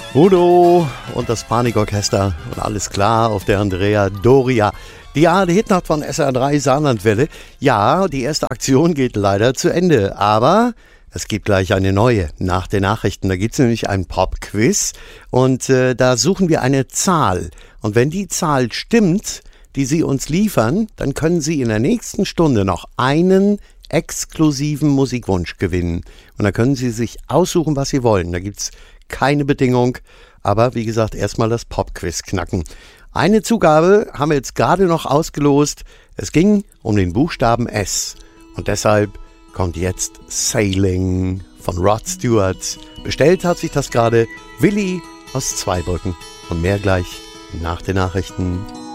Udo und das Panikorchester und alles klar auf der Andrea Doria. Die Hitnacht von SR3 Saarlandwelle. Ja, die erste Aktion geht leider zu Ende, aber es gibt gleich eine neue nach den Nachrichten. Da gibt es nämlich ein Pop-Quiz und da suchen wir eine Zahl. Und wenn die Zahl stimmt, die Sie uns liefern, dann können Sie in der nächsten Stunde noch einen exklusiven Musikwunsch gewinnen. Und da können Sie sich aussuchen, was Sie wollen. Da gibt's keine Bedingung, aber wie gesagt, erstmal das Pop-Quiz knacken. Eine Zugabe haben wir jetzt gerade noch ausgelost. Es ging um den Buchstaben S. Und deshalb kommt jetzt Sailing von Rod Stewart. Bestellt hat sich das gerade Willi aus Zweibrücken. Und mehr gleich nach den Nachrichten.